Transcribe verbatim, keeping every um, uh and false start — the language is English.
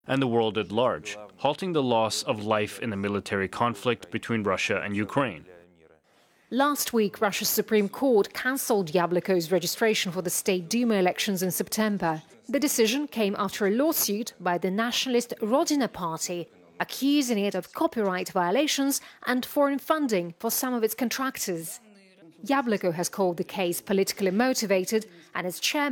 and the world at large, halting the loss of life in the military conflict between Russia and Ukraine. Last week, Russia's Supreme Court cancelled Yabloko's registration for the State Duma elections in September. The decision came after a lawsuit by the nationalist Rodina party, accusing it of copyright violations and foreign funding for some of its contractors. Yabloko has called the case politically motivated, and its chairman